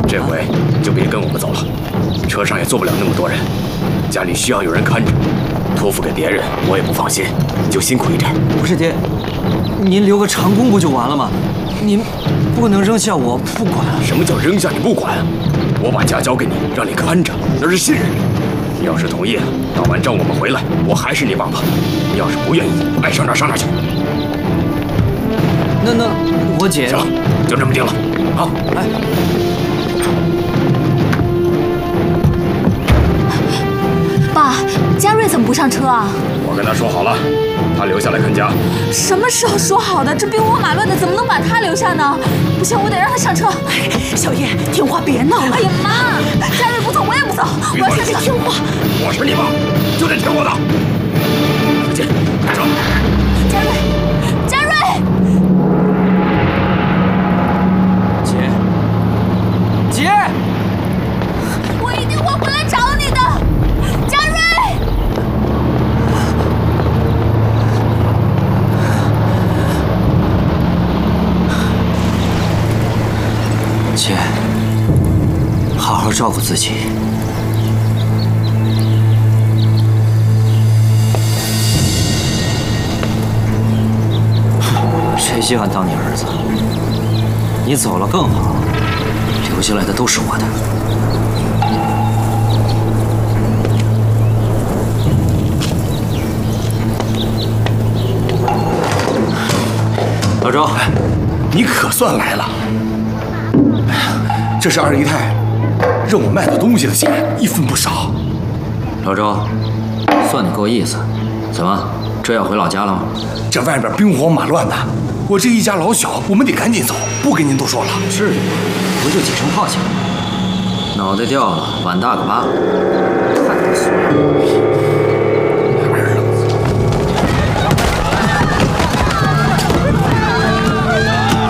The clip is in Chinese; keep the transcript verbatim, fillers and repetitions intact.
这回就别跟我们走了，车上也坐不了那么多人，家里需要有人看着，托付给别人我也不放心，你就辛苦一点。 不是爹，您留个长工不就完了吗？您不能扔下我不管。 什么叫扔下你不管？我把家交给你，让你看着，那是信任你。你要是同意了，打完仗我们回来，我还是你爸爸。你要是不愿意，爱上哪上哪去。 那那我姐…… 行，就这么定了。好， 来。 爸，嘉瑞怎么不上车啊？ 我跟他说好了，他留下来看家。 什么时候说好的？这兵荒马乱的，怎么能把他留下呢？不行，我得让他上车。 哎，小叶，听话，别闹了。 哎呀妈，嘉瑞不走，我也不走，我要上车。 听话， 我是你爸，就得听我的。再见，开车。 嘉瑞，嘉瑞， 姐，姐， 我一定会回来找你的，嘉瑞。 姐，好好照顾自己。谁稀罕当你儿子？你走了更好，留下来的都是我的。老周， 你可算来了。哎呀，这是二姨太让我卖的东西的钱，一分不少。 老周，算你够意思。怎么，这要回老家了吗？ 这外边兵荒马乱的，我这一家老小，我们得赶紧走。不跟您多说了。 至于吗？不就几声炮响，脑袋掉了，碗大个疤，太俗了。